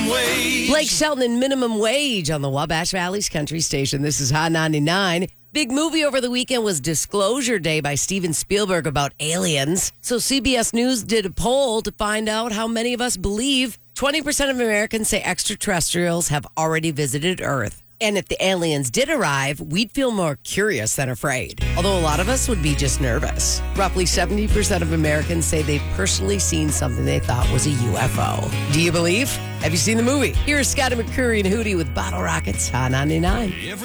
minimum wage. Blake Shelton and Minimum Wage on the Wabash Valley's Country Station. This is Hot 99. Big movie over the weekend was Disclosure Day by Steven Spielberg about aliens. So CBS News did a poll to find out how many of us believe 20% of Americans say extraterrestrials have already visited Earth. And if the aliens did arrive, we'd feel more curious than afraid. Although a lot of us would be just nervous. Roughly 70% of Americans say they've personally seen something they thought was a UFO. Do you believe? Have you seen the movie? Here's Scotty McCreery and Hootie with Bottle Rockets, Hot 99.